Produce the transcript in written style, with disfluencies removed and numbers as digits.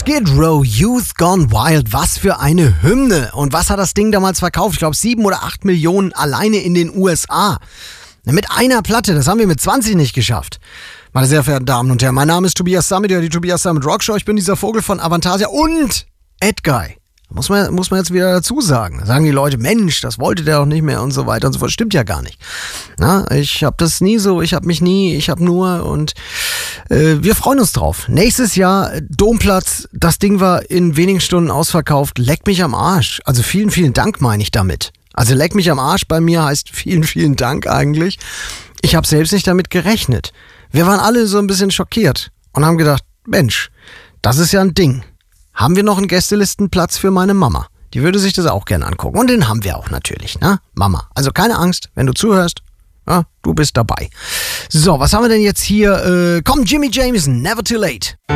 Skid Row, Youth Gone Wild, was für eine Hymne. Und was hat das Ding damals verkauft? Ich glaube 7 oder 8 Millionen alleine in den USA. Mit einer Platte, das haben wir mit 20 nicht geschafft. Meine sehr verehrten Damen und Herren, mein Name ist Tobias Summit, die Tobias Summit Rockshow. Ich bin dieser Vogel von Avantasia und Edguy. Muss man jetzt wieder dazu sagen. Da sagen die Leute, Mensch, das wollte der doch nicht mehr und so weiter und so fort. Stimmt ja gar nicht. Na, ich habe das nie so, ich habe nur und wir freuen uns drauf. Nächstes Jahr Domplatz, das Ding war in wenigen Stunden ausverkauft. Leck mich am Arsch. Also vielen, vielen Dank meine ich damit. Also leck mich am Arsch bei mir heißt vielen, vielen Dank eigentlich. Ich habe selbst nicht damit gerechnet. Wir waren alle so ein bisschen schockiert und haben gedacht, Mensch, das ist ja ein Ding. Haben wir noch einen Gästelistenplatz für meine Mama? Die würde sich das auch gerne angucken. Und den haben wir auch natürlich, ne? Mama. Also keine Angst, wenn du zuhörst, ja, du bist dabei. So, was haben wir denn jetzt hier? Komm, Jimmy Jameson, Never Too Late.